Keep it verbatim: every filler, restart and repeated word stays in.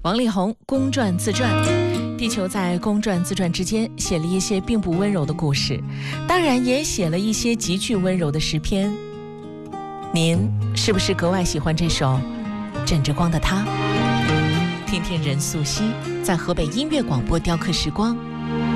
王力宏公传自传，地球在公传自传之间写了一些并不温柔的故事，当然也写了一些极具温柔的诗篇。您是不是格外喜欢这首《枕着光的他》？听听任素汐在河北音乐广播雕刻时光。